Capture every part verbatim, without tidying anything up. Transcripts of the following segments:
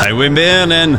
Highwayman and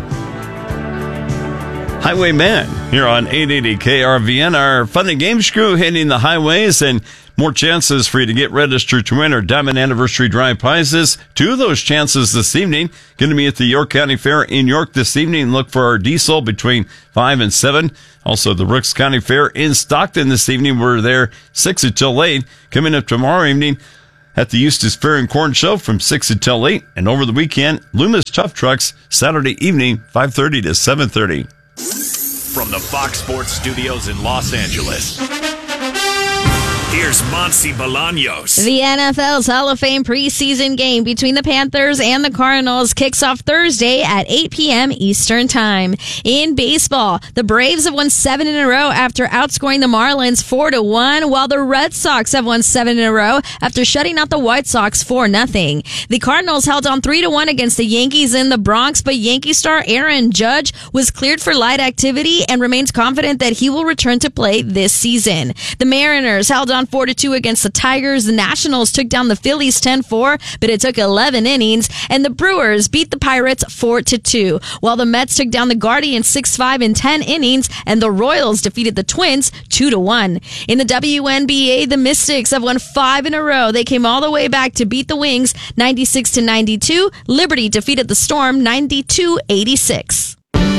Highwayman here on eight eighty K R V N. Our fun and games crew hitting the highways, and more chances for you to get registered to win our Diamond Anniversary Drive prizes. Two of those chances this evening going to be at the York County Fair in York this evening. Look for our diesel between five and seven. Also, the Rooks County Fair in Stockton this evening. We're there six until eight. Coming up tomorrow evening at the Eustis Fair and Corn Show from six until eight. And over the weekend, Loomis Tough Trucks, Saturday evening, five thirty to seven thirty. From the Fox Sports Studios in Los Angeles, here's Monsi Bolaños. The N F L's Hall of Fame preseason game between the Panthers and the Cardinals kicks off Thursday at eight p.m. Eastern Time. In baseball, the Braves have won seven in a row after outscoring the Marlins four to one, while the Red Sox have won seven in a row after shutting out the White Sox four nothing. The Cardinals held on three to one against the Yankees in the Bronx, but Yankee star Aaron Judge was cleared for light activity and remains confident that he will return to play this season. The Mariners held on four to two against the Tigers. The Nationals took down the Phillies ten four, but it took eleven innings, and the Brewers beat the Pirates four to two, while the Mets took down the Guardians six five in ten innings, and the Royals defeated the Twins two to one. In the W N B A, the Mystics have won five in a row. They came all the way back to beat the Wings ninety-six to ninety-two. Liberty defeated the Storm ninety-two eighty-six.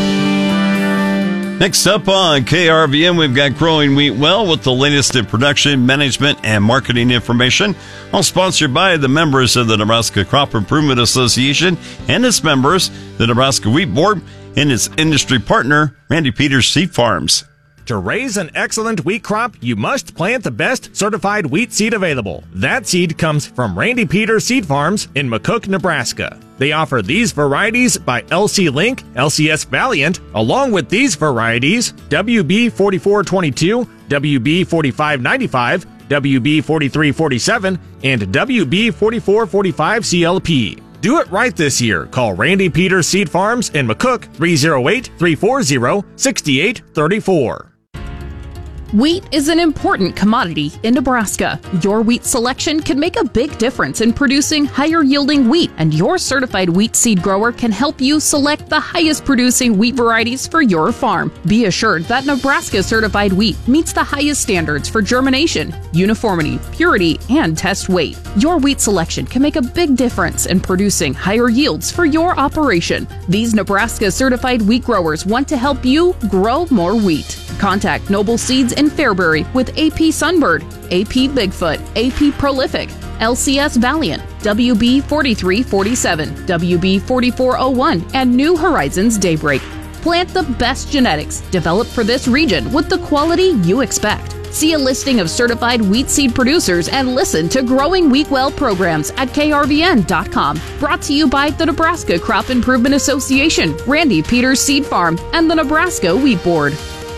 Next up on K R V N, we've got Growing Wheat Well with the latest in production, management, and marketing information. All sponsored by the members of the Nebraska Crop Improvement Association and its members, the Nebraska Wheat Board, and its industry partner, Randy Peters Seed Farms. To raise an excellent wheat crop, you must plant the best certified wheat seed available. That seed comes from Randy Peters Seed Farms in McCook, Nebraska. They offer these varieties by L C Link, L C S Valiant, along with these varieties W B forty-four twenty-two, W B forty-five ninety-five, W B forty-three forty-seven, and W B forty-four forty-five C L P. Do it right this year. Call Randy Peters Seed Farms in McCook, three oh eight, three four zero, six eight three four. Wheat is an important commodity in Nebraska. Your wheat selection can make a big difference in producing higher yielding wheat, and your certified wheat seed grower can help you select the highest producing wheat varieties for your farm. Be assured that Nebraska certified wheat meets the highest standards for germination, uniformity, purity, and test weight. Your wheat selection can make a big difference in producing higher yields for your operation. These Nebraska certified wheat growers want to help you grow more wheat. Contact Noble Seeds in Fairbury with A P Sunbird, A P Bigfoot, A P Prolific, L C S Valiant, W B forty-three forty-seven, W B forty-four oh one, and New Horizons Daybreak. Plant the best genetics developed for this region with the quality you expect. See a listing of certified wheat seed producers and listen to Growing Wheat Well programs at K R V N dot com. Brought to you by the Nebraska Crop Improvement Association, Randy Peters Seed Farm, and the Nebraska Wheat Board.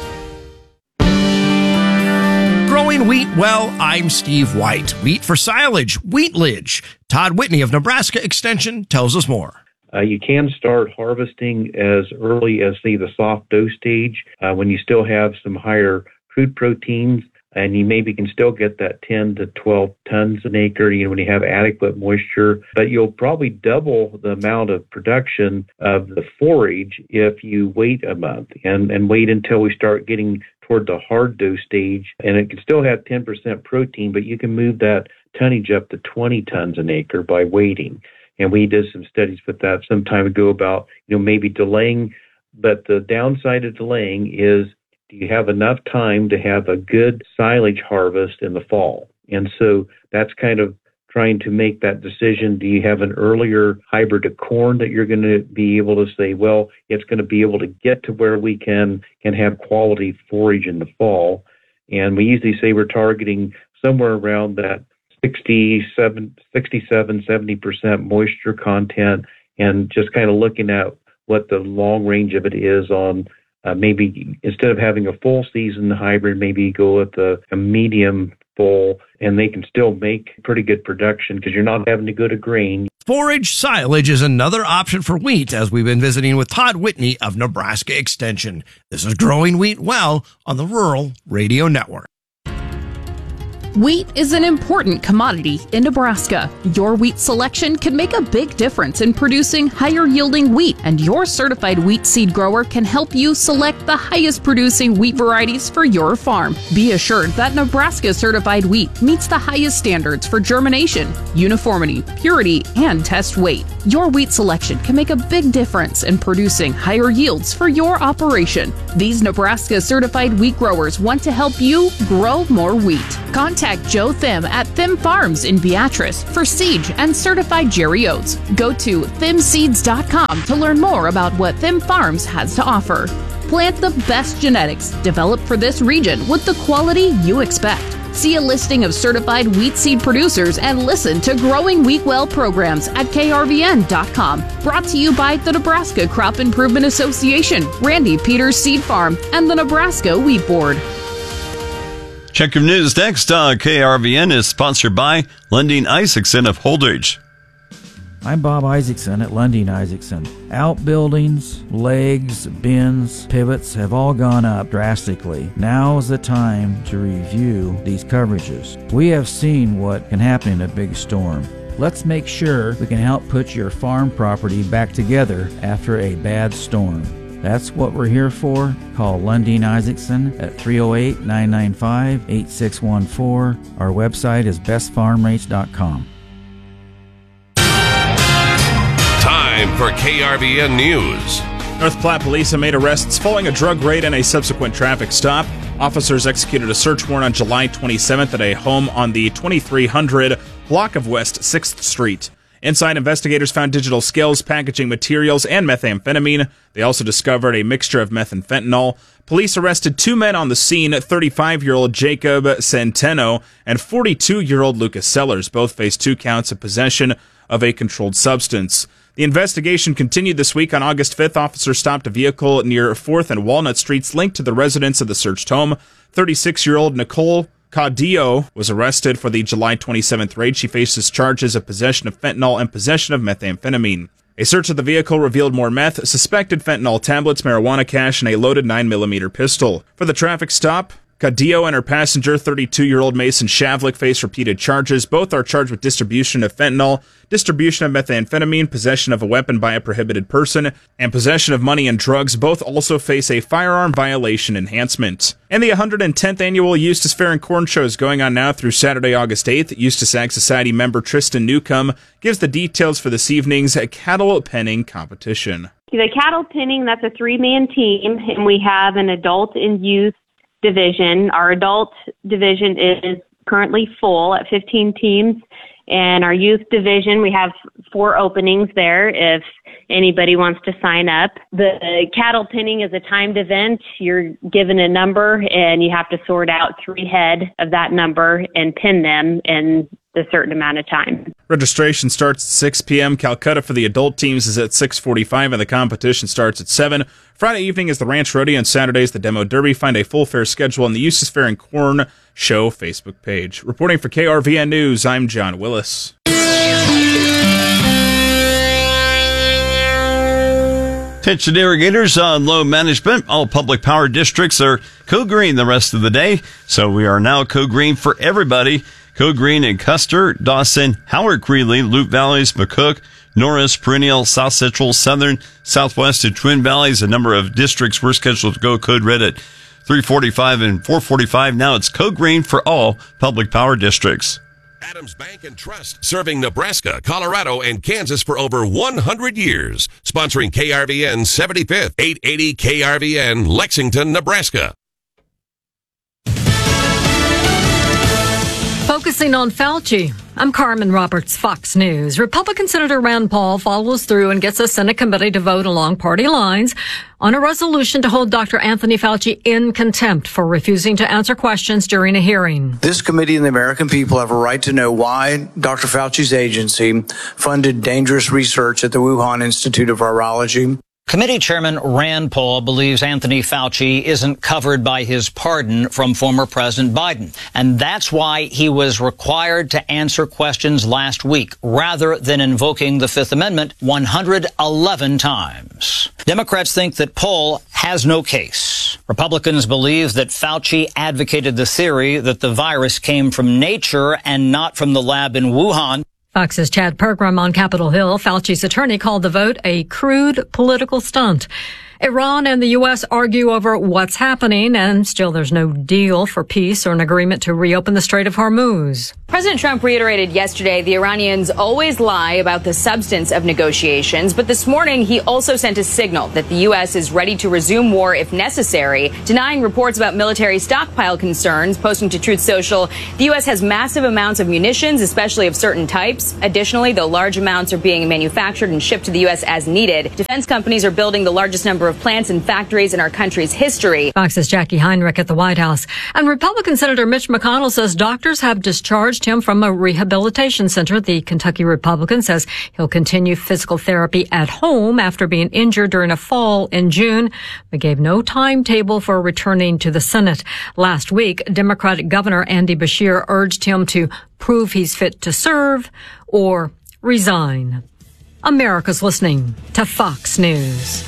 Growing Wheat Well, I'm Steve White. Wheat for silage, wheatlage. Todd Whitney of Nebraska Extension tells us more. Uh, you can start harvesting as early as, say, the soft dough stage uh, when you still have some higher crude proteins, and you maybe can still get that ten to twelve tons an acre, you know, when you have adequate moisture. But you'll probably double the amount of production of the forage if you wait a month and, and wait until we start getting toward the hard dough stage. And it can still have ten percent protein, but you can move that tonnage up to twenty tons an acre by waiting. And we did some studies with that some time ago about, you know, maybe delaying. But the downside of delaying is, do you have enough time to have a good silage harvest in the fall? And so that's kind of trying to make that decision. Do you have an earlier hybrid of corn that you're going to be able to say, well, it's going to be able to get to where we can, can have quality forage in the fall? And we usually say we're targeting somewhere around that sixty-seven, sixty-seven, seventy percent moisture content, and just kind of looking at what the long range of it is on uh, maybe instead of having a full season hybrid, maybe go with a, a medium full, and they can still make pretty good production because you're not having to go to grain. Forage silage is another option for wheat, as we've been visiting with Todd Whitney of Nebraska Extension. This is Growing Wheat Well on the Rural Radio Network. Wheat is an important commodity in Nebraska. Your wheat selection can make a big difference in producing higher yielding wheat, and your certified wheat seed grower can help you select the highest producing wheat varieties for your farm. Be assured that Nebraska certified wheat meets the highest standards for germination, uniformity, purity, and test weight. Your wheat selection can make a big difference in producing higher yields for your operation. These Nebraska certified wheat growers want to help you grow more wheat. Contact Joe Thim at Thim Farms in Beatrice for Siege and certified Jerry Oats. Go to thim seeds dot com to learn more about what Thim Farms has to offer. Plant the best genetics developed for this region with the quality you expect. See a listing of certified wheat seed producers and listen to Growing Wheat Well programs at K R V N dot com. Brought to you by the Nebraska Crop Improvement Association, Randy Peters Seed Farm, and the Nebraska Wheat Board. Check your news next. Uh, K R V N is sponsored by Lundin Isaacson of Holdridge. I'm Bob Isaacson at Lundin Isaacson. Outbuildings, legs, bins, pivots have all gone up drastically. Now is the time to review these coverages. We have seen what can happen in a big storm. Let's make sure we can help put your farm property back together after a bad storm. That's what we're here for. Call Lundin Isaacson at three oh eight, nine nine five, eight six one four. Our website is best farm rates dot com. Time for K R V N News. North Platte police have made arrests following a drug raid and a subsequent traffic stop. Officers executed a search warrant on July twenty-seventh at a home on the twenty-three hundred block of West sixth Street. Inside, investigators found digital scales, packaging materials, and methamphetamine. They also discovered a mixture of meth and fentanyl. Police arrested two men on the scene, thirty-five-year-old Jacob Centeno and forty-two-year-old Lucas Sellers. Both face two counts of possession of a controlled substance. The investigation continued this week. On August fifth, officers stopped a vehicle near fourth and Walnut Streets linked to the residence of the searched home. thirty-six-year-old Nicole Caudillo was arrested for the July twenty-seventh raid. She faces charges of possession of fentanyl and possession of methamphetamine. A search of the vehicle revealed more meth, suspected fentanyl tablets, marijuana cache, and a loaded nine millimeter pistol. For the traffic stop, Caudillo and her passenger, thirty-two-year-old Mason Shavlik, face repeated charges. Both are charged with distribution of fentanyl, distribution of methamphetamine, possession of a weapon by a prohibited person, and possession of money and drugs. Both also face a firearm violation enhancement. And the one hundred tenth annual Eustis Fair and Corn Show is going on now through Saturday, August eighth. Eustis Ag Society member Tristan Newcomb gives the details for this evening's cattle penning competition. The cattle penning, that's a three-man team, and we have an adult and youth division. Our adult division is currently full at fifteen teams, and our youth division, we have four openings there if anybody wants to sign up. The cattle penning is a timed event. You're given a number, and you have to sort out three head of that number and pin them in a certain amount of time. Registration starts at six p.m. Calcutta for the adult teams is at six forty-five, and the competition starts at seven. Friday evening is the Ranch Rodeo, and Saturday's the Demo Derby. Find a full fair schedule on the Eustis Fair and Corn Show Facebook page. Reporting for K R V N News, I'm John Willis. Attention irrigators on low management. All public power districts are code green the rest of the day, so we are now code green for everybody. Code green in Custer, Dawson, Howard, Greeley, Loup Valleys, McCook, Norris, Perennial, South Central, Southern, Southwest, and Twin Valleys. A number of districts were scheduled to go code red at three forty-five and four forty-five. Now it's code green for all public power districts. Adams Bank and Trust, serving Nebraska, Colorado, and Kansas for over one hundred years. Sponsoring K R V N seventy-fifth, eight eighty K R V N, Lexington, Nebraska. Focusing on Fauci, I'm Carmen Roberts, Fox News. Republican Senator Rand Paul follows through and gets a Senate committee to vote along party lines on a resolution to hold Doctor Anthony Fauci in contempt for refusing to answer questions during a hearing. This committee and the American people have a right to know why Doctor Fauci's agency funded dangerous research at the Wuhan Institute of Virology. Committee Chairman Rand Paul believes Anthony Fauci isn't covered by his pardon from former President Biden, and that's why he was required to answer questions last week, rather than invoking the Fifth Amendment one hundred eleven times. Democrats think that Paul has no case. Republicans believe that Fauci advocated the theory that the virus came from nature and not from the lab in Wuhan. Fox's Chad Pergram on Capitol Hill. Fauci's attorney called the vote a crude political stunt. Iran and the U S argue over what's happening, and still there's no deal for peace or an agreement to reopen the Strait of Hormuz. President Trump reiterated yesterday the Iranians always lie about the substance of negotiations, but this morning he also sent a signal that the U S is ready to resume war if necessary, denying reports about military stockpile concerns. Posting to Truth Social, the U S has massive amounts of munitions, especially of certain types. Additionally, though large amounts are being manufactured and shipped to the U S as needed, defense companies are building the largest number of plants and factories in our country's history. Fox's Jackie Heinrich at the White House. And Republican Senator Mitch McConnell says doctors have discharged him from a rehabilitation center. The Kentucky Republican says he'll continue physical therapy at home after being injured during a fall in June, but gave no timetable for returning to the Senate. Last week, Democratic Governor Andy Beshear urged him to prove he's fit to serve or resign. America's listening to Fox News.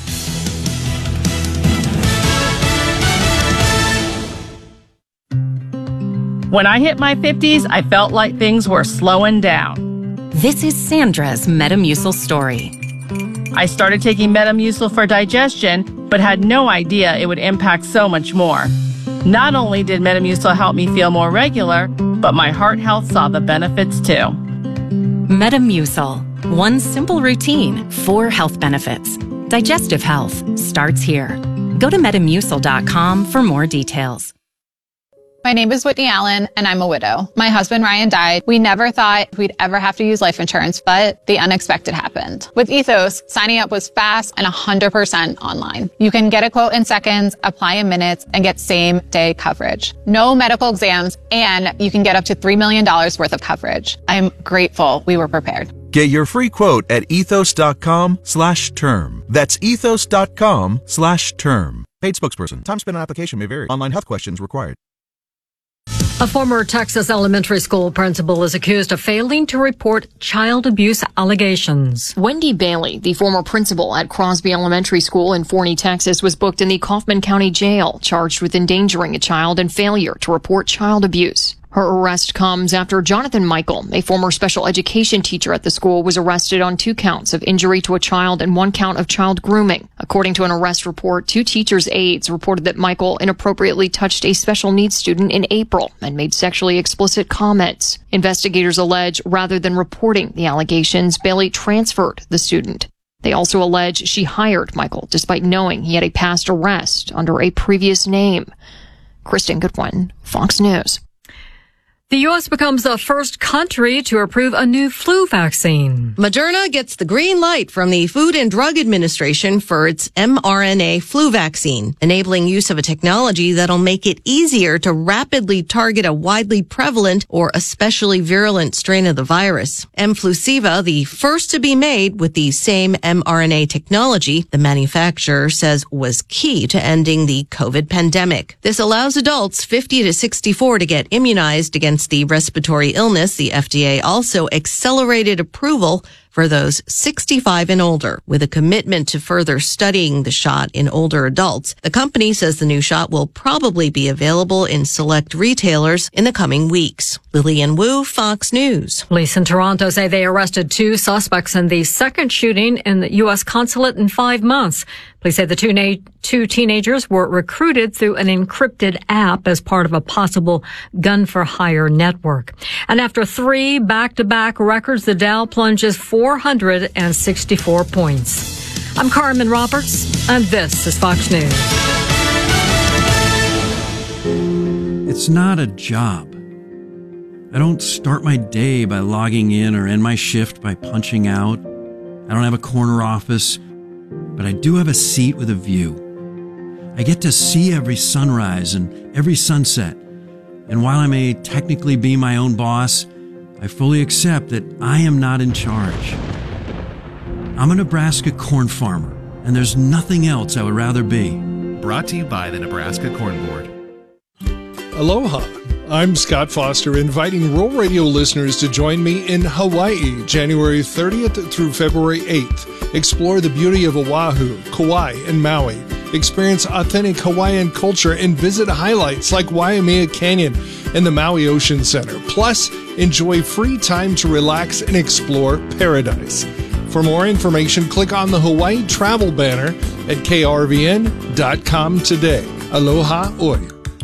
When I hit my fifties, I felt like things were slowing down. This is Sandra's Metamucil story. I started taking Metamucil for digestion, but had no idea it would impact so much more. Not only did Metamucil help me feel more regular, but my heart health saw the benefits too. Metamucil. One simple routine, four health benefits. Digestive health starts here. Go to metamucil dot com for more details. My name is Whitney Allen, and I'm a widow. My husband, Ryan, died. We never thought we'd ever have to use life insurance, but the unexpected happened. With Ethos, signing up was fast and one hundred percent online. You can get a quote in seconds, apply in minutes, and get same-day coverage. No medical exams, and you can get up to three million dollars worth of coverage. I'm grateful we were prepared. Get your free quote at ethos dot com slash term. That's ethos dot com slash term. Paid spokesperson. Time spent on application may vary. Online health questions required. A former Texas elementary school principal is accused of failing to report child abuse allegations. Wendy Bailey, the former principal at Crosby Elementary School in Forney, Texas, was booked in the Kaufman County Jail, charged with endangering a child and failure to report child abuse. Her arrest comes after Jonathan Michael, a former special education teacher at the school, was arrested on two counts of injury to a child and one count of child grooming. According to an arrest report, two teachers' aides reported that Michael inappropriately touched a special needs student in April and made sexually explicit comments. Investigators allege rather than reporting the allegations, Bailey transferred the student. They also allege she hired Michael despite knowing he had a past arrest under a previous name. Kristen Goodwin, Fox News. The U S becomes the first country to approve a new flu vaccine. Moderna gets the green light from the Food and Drug Administration for its mRNA flu vaccine, enabling use of a technology that'll make it easier to rapidly target a widely prevalent or especially virulent strain of the virus. Mflusiva, the first to be made with the same mRNA technology, the manufacturer says was key to ending the COVID pandemic. This allows adults fifty to sixty-four to get immunized against the respiratory illness. The F D A also accelerated approval for those sixty-five and older, with a commitment to further studying the shot in older adults. The company says the new shot will probably be available in select retailers in the coming weeks. Lillian Wu, Fox News. Police in Toronto say they arrested two suspects in the second shooting in the U S consulate in five months. Police say the two, na- two teenagers were recruited through an encrypted app as part of a possible gun-for-hire network. And after three back-to-back records, the Dow plunges four hundred sixty-four points. I'm Carmen Roberts, and this is Fox News. It's not a job. I don't start my day by logging in or end my shift by punching out. I don't have a corner office, but I do have a seat with a view. I get to see every sunrise and every sunset. And while I may technically be my own boss, I fully accept that I am not in charge. I'm a Nebraska corn farmer, and there's nothing else I would rather be. Brought to you by the Nebraska Corn Board. Aloha. I'm Scott Foster, inviting Rural Radio listeners to join me in Hawaii, January thirtieth through February eighth. Explore the beauty of Oahu, Kauai, and Maui. Experience authentic Hawaiian culture and visit highlights like Waimea Canyon and the Maui Ocean Center. Plus, enjoy free time to relax and explore paradise. For more information, click on the Hawaii travel banner at K R V N dot com today. Aloha oi.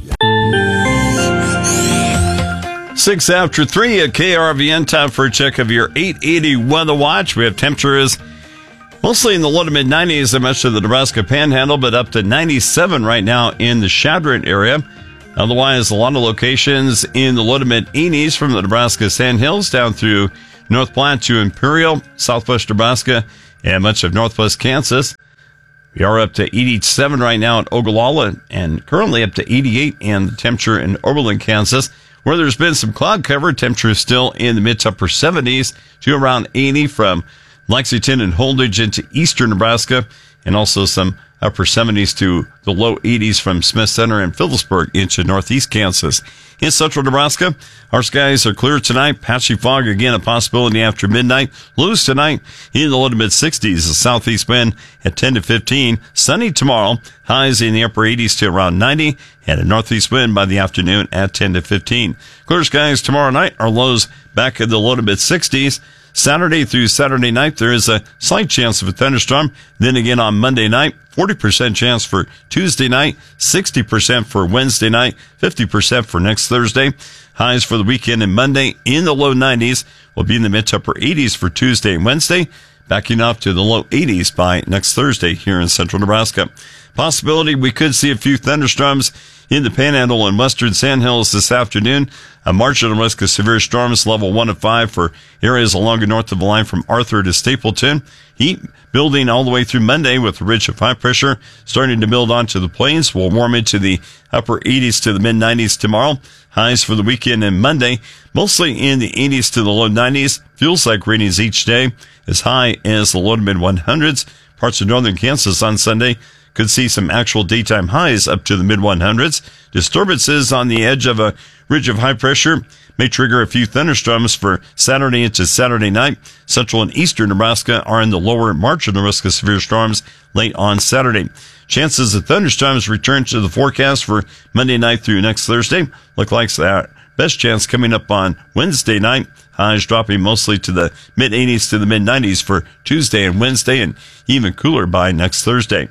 Six after three at K R V N. Time for a check of your eight eighty weather watch. We have temperatures mostly in the low to mid nineties in much of the Nebraska Panhandle, but up to ninety-seven right now in the Chadron area. Otherwise, a lot of locations in the low to mid eighties from the Nebraska Sandhills down through North Platte to Imperial, southwest Nebraska, and much of northwest Kansas. We are up to eighty-seven right now at Ogallala and currently up to eighty-eight in the temperature in Oberlin, Kansas. Where there's been some cloud cover, temperature is still in the mid to upper seventies to around eighty from Lexington and Holdridge into eastern Nebraska, and also some upper seventies to the low eighties from Smith Center and Phillipsburg into northeast Kansas. In central Nebraska, our skies are clear tonight. Patchy fog again a possibility after midnight. Lows tonight in the low to mid sixties. The southeast wind at ten to fifteen. Sunny tomorrow. Highs in the upper eighties to around ninety. And a northeast wind by the afternoon at ten to fifteen. Clear skies tomorrow night. Our lows back in the low to mid sixties. Saturday through Saturday night, there is a slight chance of a thunderstorm. Then again on Monday night, forty percent chance for Tuesday night, sixty percent for Wednesday night, fifty percent for next Thursday. Highs for the weekend and Monday in the low nineties will be in the mid to upper eighties for Tuesday and Wednesday, backing off to the low eighties by next Thursday here in central Nebraska. Possibility we could see a few thunderstorms in the Panhandle and western Sandhills this afternoon. A marginal risk of severe storms, level one to five for areas along and north of the line from Arthur to Stapleton. Heat building all the way through Monday with a ridge of high pressure starting to build onto the plains. Will warm into the upper eighties to the mid nineties tomorrow. Highs for the weekend and Monday, mostly in the eighties to the low nineties. Feels like readings each day as high as the low to mid hundreds. Parts of northern Kansas on Sunday could see some actual daytime highs up to the mid hundreds. Disturbances on the edge of a ridge of high pressure may trigger a few thunderstorms for Saturday into Saturday night. Central and eastern Nebraska are in the lower marginal risk of severe storms late on Saturday. Chances of thunderstorms return to the forecast for Monday night through next Thursday. Look like that best chance coming up on Wednesday night. Highs dropping mostly to the mid eighties to the mid nineties for Tuesday and Wednesday, and even cooler by next Thursday.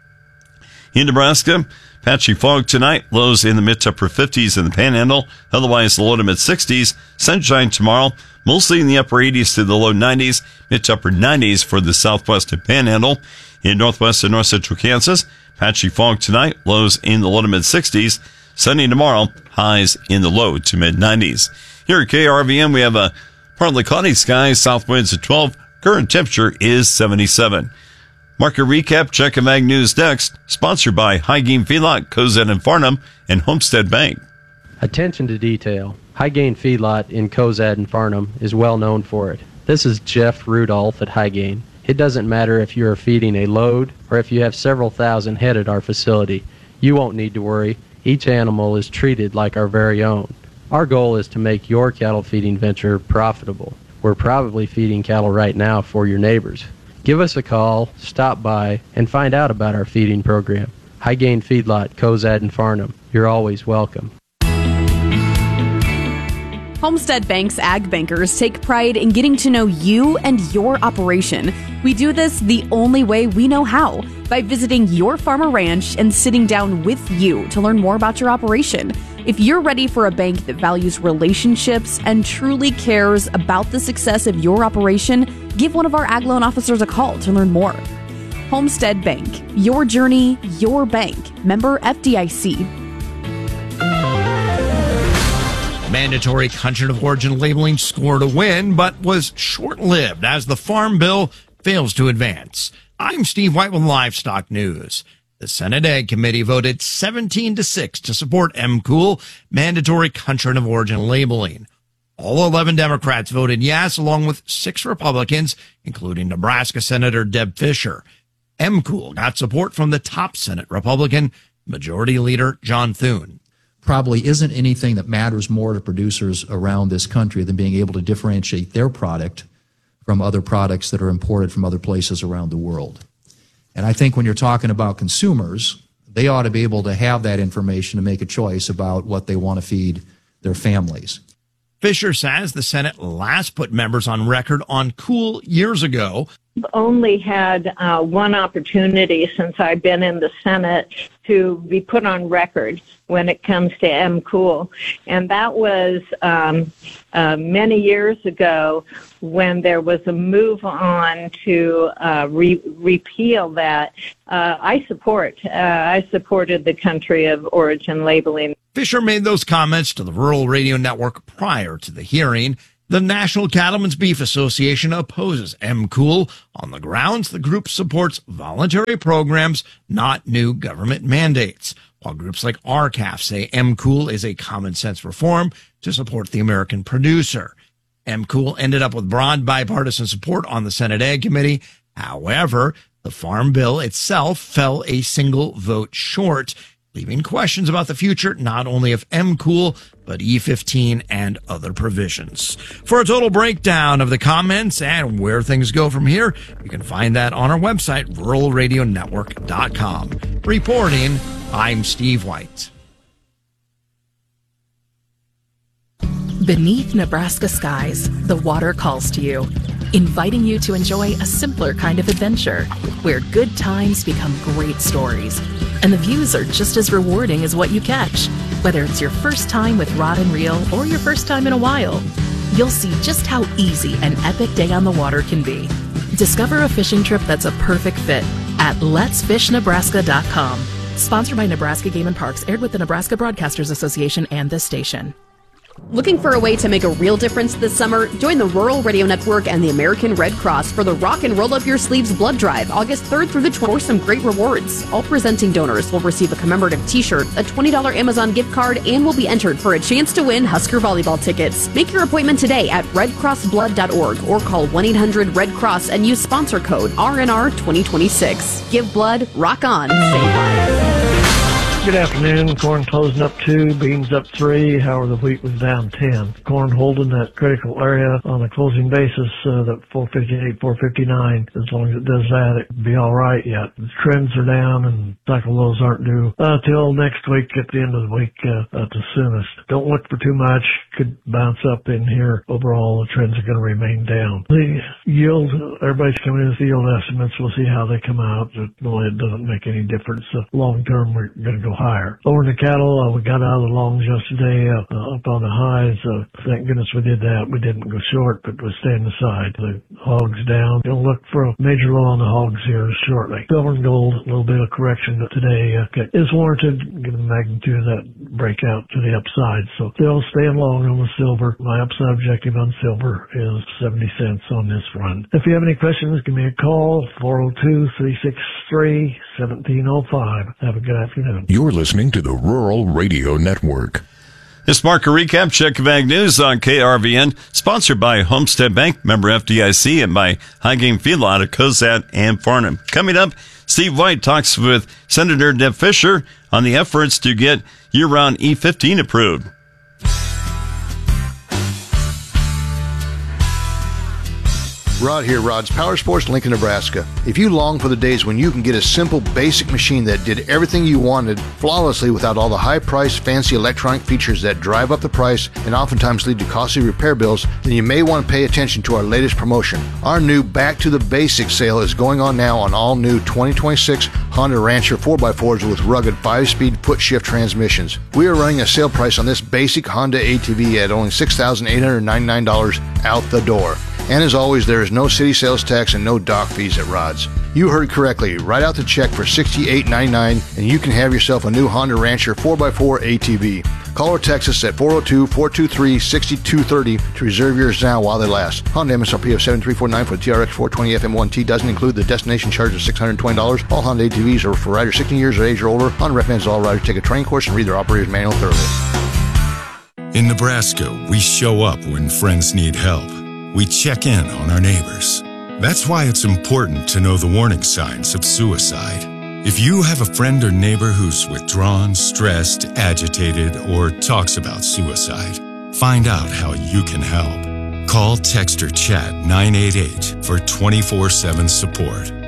In Nebraska, patchy fog tonight, lows in the mid to upper fifties in the Panhandle, otherwise the low to mid sixties. Sunshine tomorrow, mostly in the upper eighties to the low nineties, mid to upper nineties for the southwest and Panhandle. In northwest and north central Kansas, patchy fog tonight, lows in the low to mid sixties. Sunny tomorrow, highs in the low to mid nineties. Here at K R V M, we have a partly cloudy sky, south winds at twelve, current temperature is seventy-seven. Market recap, Check and Mag News next, sponsored by High-Gain Feedlot, Cozad and Farnham, and Homestead Bank. Attention to detail. High-Gain Feedlot in Cozad and Farnham is well known for it. This is Jeff Rudolph at High-Gain. It doesn't matter if you are feeding a load or if you have several thousand head at our facility. You won't need to worry. Each animal is treated like our very own. Our goal is to make your cattle feeding venture profitable. We're probably feeding cattle right now for your neighbors. Give us a call, stop by, and find out about our feeding program. High-Gain Feedlot, Cozad and Farnham. You're always welcome. Homestead Bank's Ag Bankers take pride in getting to know you and your operation. We do this the only way we know how, by visiting your farm or ranch and sitting down with you to learn more about your operation. If you're ready for a bank that values relationships and truly cares about the success of your operation, give one of our ag loan officers a call to learn more. Homestead Bank, your journey, your bank. Member F D I C. Mandatory country of origin labeling scored a win, but was short-lived as the Farm Bill fails to advance. I'm Steve White with Livestock News. The Senate Ag Committee voted seventeen to six to support M C O O L, mandatory country of origin labeling. All eleven Democrats voted yes, along with six Republicans, including Nebraska Senator Deb Fischer. M C O O L got support from the top Senate Republican, Majority Leader John Thune. Probably isn't anything that matters more to producers around this country than being able to differentiate their product from other products that are imported from other places around the world. And I think when you're talking about consumers, they ought to be able to have that information to make a choice about what they want to feed their families. Fisher says the Senate last put members on record on Cool years ago. I've only had uh, one opportunity since I've been in the Senate to be put on record when it comes to M Cool, and that was um, uh, many years ago when there was a move on to uh, re- repeal that. Uh, I support. Uh, I supported the country of origin labeling. Fisher made those comments to the Rural Radio Network prior to the hearing. The National Cattlemen's Beef Association opposes M Cool on the grounds the group supports voluntary programs, not new government mandates. While groups like R C A F say M Cool is a common sense reform to support the American producer. M Cool ended up with broad bipartisan support on the Senate Ag Committee. However, the Farm Bill itself fell a single vote short, leaving questions about the future not only of M Cool, but E fifteen and other provisions. For a total breakdown of the comments and where things go from here, you can find that on our website, rural radio network dot com. Reporting, I'm Steve White. Beneath Nebraska skies, the water calls to you, inviting you to enjoy a simpler kind of adventure where good times become great stories. And the views are just as rewarding as what you catch. Whether it's your first time with rod and reel or your first time in a while, you'll see just how easy an epic day on the water can be. Discover a fishing trip that's a perfect fit at lets fish nebraska dot com. Sponsored by Nebraska Game and Parks, aired with the Nebraska Broadcasters Association and this station. Looking for a way to make a real difference this summer? Join the Rural Radio Network and the American Red Cross for the Rock and Roll Up Your Sleeves Blood Drive, August third through the twelfth, for some great rewards. All presenting donors will receive a commemorative t-shirt, a twenty dollars Amazon gift card, and will be entered for a chance to win Husker volleyball tickets. Make your appointment today at red cross blood dot org or call one eight hundred red cross and use sponsor code R N R twenty twenty-six. Give blood, rock on, save lives. Good afternoon. Corn closing up two, beans up three. However, the wheat was down ten. Corn holding that critical area on a closing basis, uh, that four fifty-eight, four fifty-nine. As long as it does that, it'll be all right yet. The trends are down and cycle lows aren't due uh, till next week at the end of the week uh, at the soonest. Don't look for too much. Could bounce up in here. Overall, the trends are going to remain down. The yield, everybody's coming in with yield estimates. We'll see how they come out. Really, it doesn't make any difference. Uh, long term, we're going to go higher. Over in the cattle, uh, we got out of the longs yesterday, uh, uh, up on the highs. Uh, thank goodness we did that. We didn't go short, but we're staying aside. The hogs down. Gonna look for a major low on the hogs here shortly. Silver and gold, a little bit of correction today uh, is warranted, given the magnitude of that breakout to the upside. So still staying long on the silver. My upside objective on silver is seventy cents on this run. If you have any questions, give me a call, four oh two, three six three, one seven oh five. Have a good afternoon. You're listening to the Rural Radio Network. This market recap check of Ag News on K R V N, sponsored by Homestead Bank, member F D I C, and by High Game Feedlot at Cozad and Farnham. Coming up, Steve White talks with Senator Deb Fisher on the efforts to get year-round E fifteen approved. Rod here, Rod's Power Sports, Lincoln, Nebraska. If you long for the days when you can get a simple, basic machine that did everything you wanted flawlessly without all the high-priced, fancy electronic features that drive up the price and oftentimes lead to costly repair bills, then you may want to pay attention to our latest promotion. Our new Back to the Basics sale is going on now on all new twenty twenty-six Honda Rancher four by fours with rugged five-speed foot-shift transmissions. We are running a sale price on this basic Honda A T V at only six thousand eight hundred ninety-nine dollars out the door. And as always, there is no city sales tax and no dock fees at Rod's. You heard correctly. Write out the check for sixty-eight ninety-nine and you can have yourself a new Honda Rancher four by four A T V. Call or text us at four oh two, four two three, six two three oh to reserve yours now while they last. Honda M S R P of seven three four nine for the T R X four twenty F M one T doesn't include the destination charge of six hundred twenty dollars. All Honda A T Vs are for riders sixteen years of age or older. Honda recommends all riders take a training course and read their operator's manual thoroughly. In Nebraska, we show up when friends need help. We check in on our neighbors. That's why it's important to know the warning signs of suicide. If you have a friend or neighbor who's withdrawn, stressed, agitated, or talks about suicide, find out how you can help. Call, text, or chat nine eight eight for twenty-four seven support.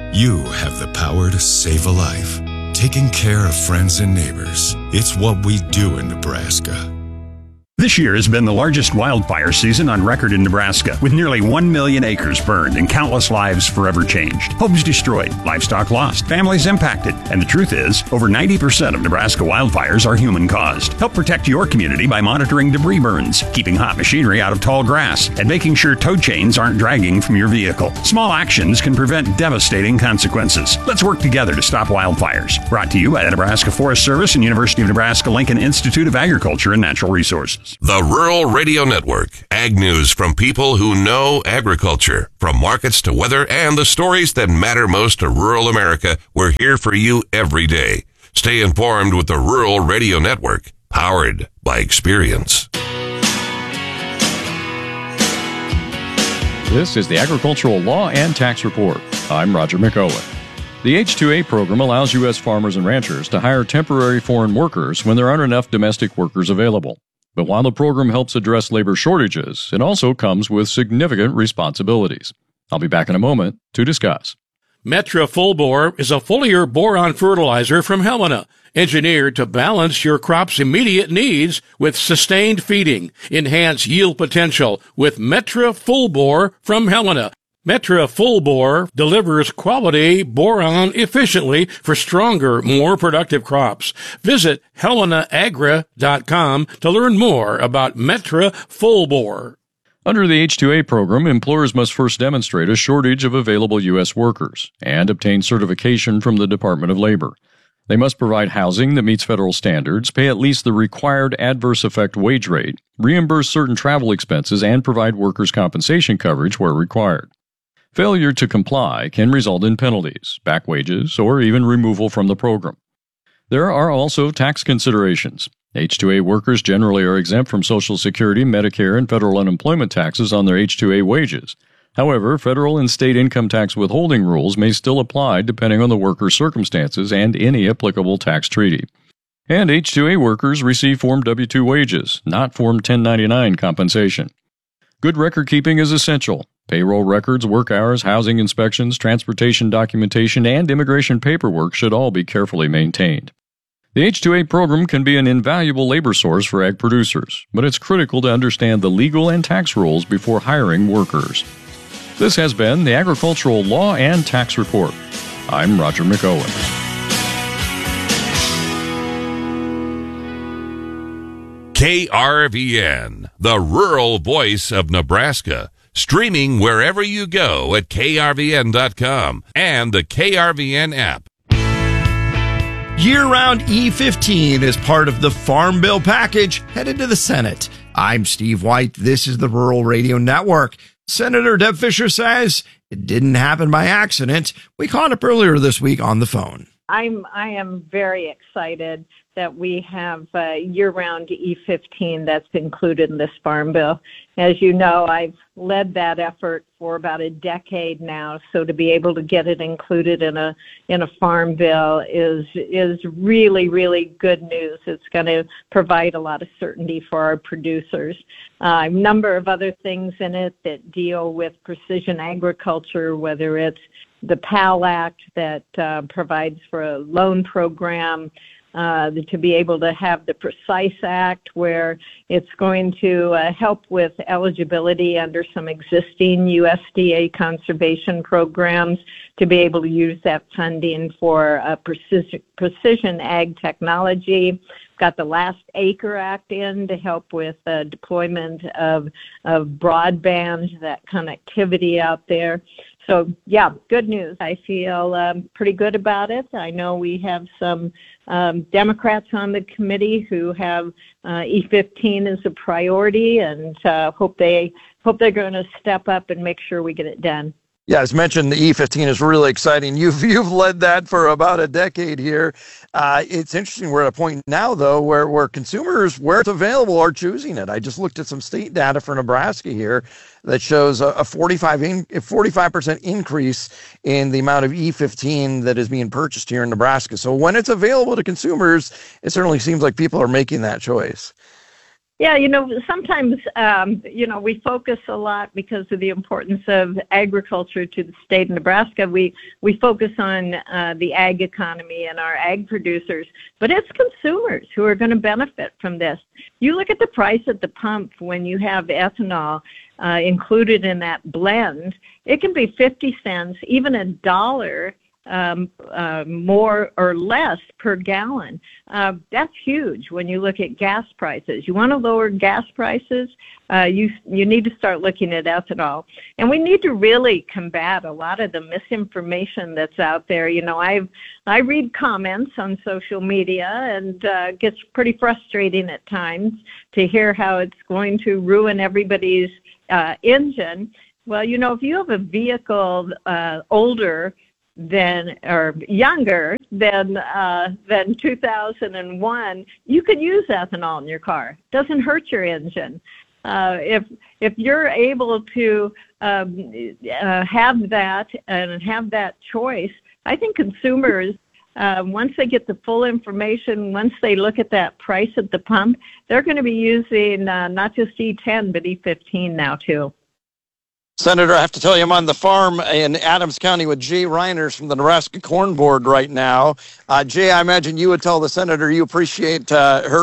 You have the power to save a life. Taking care of friends and neighbors. It's what we do in Nebraska. This year has been the largest wildfire season on record in Nebraska, with nearly one million acres burned and countless lives forever changed. Homes destroyed, livestock lost, families impacted. And the truth is, over ninety percent of Nebraska wildfires are human-caused. Help protect your community by monitoring debris burns, keeping hot machinery out of tall grass, and making sure tow chains aren't dragging from your vehicle. Small actions can prevent devastating consequences. Let's work together to stop wildfires. Brought to you by the Nebraska Forest Service and University of Nebraska-Lincoln Institute of Agriculture and Natural Resources. The Rural Radio Network. Ag news from people who know agriculture. From markets to weather and the stories that matter most to rural America, we're here for you every day. Stay informed with the Rural Radio Network, powered by experience. This is the Agricultural Law and Tax Report. I'm Roger McOwen. The H two A program allows U S farmers and ranchers to hire temporary foreign workers when there aren't enough domestic workers available. But while the program helps address labor shortages, it also comes with significant responsibilities. I'll be back in a moment to discuss. Metra Full Bore is a foliar boron fertilizer from Helena, engineered to balance your crop's immediate needs with sustained feeding. Enhance yield potential with Metra Full Bore from Helena. Metra Full Bore delivers quality boron efficiently for stronger, more productive crops. Visit helena agra dot com to learn more about Metra Full Bore. Under the H two A program, employers must first demonstrate a shortage of available U S workers and obtain certification from the Department of Labor. They must provide housing that meets federal standards, pay at least the required adverse effect wage rate, reimburse certain travel expenses, and provide workers' compensation coverage where required. Failure to comply can result in penalties, back wages, or even removal from the program. There are also tax considerations. H two A workers generally are exempt from Social Security, Medicare, and federal unemployment taxes on their H two A wages. However, federal and state income tax withholding rules may still apply depending on the worker's circumstances and any applicable tax treaty. And H two A workers receive Form W two wages, not Form ten ninety-nine compensation. Good record keeping is essential. Payroll records, work hours, housing inspections, transportation documentation, and immigration paperwork should all be carefully maintained. The H two A program can be an invaluable labor source for ag producers, but it's critical to understand the legal and tax rules before hiring workers. This has been the Agricultural Law and Tax Report. I'm Roger McOwen. K R V N, the rural voice of Nebraska. Streaming wherever you go at K R V N dot com and the K R V N app. Year-round E fifteen is part of the Farm Bill package headed to the Senate. I'm Steve White. This is the Rural Radio Network. Senator Deb Fischer says it didn't happen by accident. We caught up earlier this week on the phone. I'm I am very excited that we have uh, year-round E fifteen that's included in this Farm Bill. As you know, I've led that effort for about a decade now, so to be able to get it included in a in a Farm Bill is is really, really good news. It's going to provide a lot of certainty for our producers. Uh, a number of other things in it that deal with precision agriculture, whether it's the PAL Act that uh, provides for a loan program, uh, to be able to have the Precise Act where it's going to uh, help with eligibility under some existing U S D A conservation programs to be able to use that funding for uh, precision, precision ag technology. Got the Last Acre Act in to help with uh, deployment of, of broadband, that connectivity out there. So, yeah, good news. I feel um, pretty good about it. I know we have some um, Democrats on the committee who have uh, E fifteen as a priority, and uh, hope they hope they're going to step up and make sure we get it done. Yeah, as mentioned, the E fifteen is really exciting. You've you've led that for about a decade here. Uh, it's interesting. We're at a point now, though, where, where consumers, where it's available, are choosing it. I just looked at some state data for Nebraska here that shows a, a forty-five in, a forty-five percent increase in the amount of E fifteen that is being purchased here in Nebraska. So when it's available to consumers, it certainly seems like people are making that choice. Yeah, you know, sometimes, um, you know, we focus a lot because of the importance of agriculture to the state of Nebraska. We we focus on uh, the ag economy and our ag producers, but it's consumers who are going to benefit from this. You look at the price at the pump when you have ethanol uh, included in that blend, it can be fifty cents, even a dollar Um, uh, more or less per gallon. Uh, that's huge when you look at gas prices. You want to lower gas prices, uh, you you need to start looking at ethanol. And we need to really combat a lot of the misinformation that's out there. You know, I've, I read comments on social media, and uh, it gets pretty frustrating at times to hear how it's going to ruin everybody's uh, engine. Well, you know, if you have a vehicle uh, older than or younger than uh, than two thousand one, you could use ethanol in your car. It doesn't hurt your engine. Uh, if if you're able to um, uh, have that and have that choice, I think consumers, uh, once they get the full information, once they look at that price at the pump, they're going to be using uh, not just E ten but E fifteen now too. Senator, I have to tell you, I'm on the farm in Adams County with Jay Reiners from the Nebraska Corn Board right now. Uh, Jay, I imagine you would tell the senator you appreciate uh, her